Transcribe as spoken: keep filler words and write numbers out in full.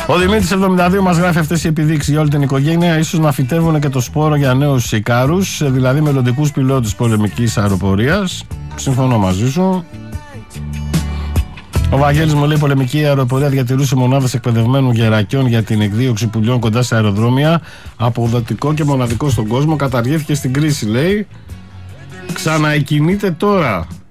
Ο Δημήτρης εβδομήντα δύο μας γράφει αυτές οι επιδείξεις για όλη την οικογένεια. Ίσως να φυτεύουν και το σπόρο για νέους Ικάρους, δηλαδή μελλοντικούς πιλότους πολεμικής αεροπορίας. Συμφωνώ μαζί σου. Ο Βαγγέλης μου λέει: η πολεμική αεροπορία διατηρούσε μονάδες εκπαιδευμένων γερακιών για την εκδίωξη πουλιών κοντά σε αεροδρόμια. Αποδοτικό και μοναδικό στον κόσμο. Καταργήθηκε στην κρίση, λέει. Ξαναεκκινείται τώρα.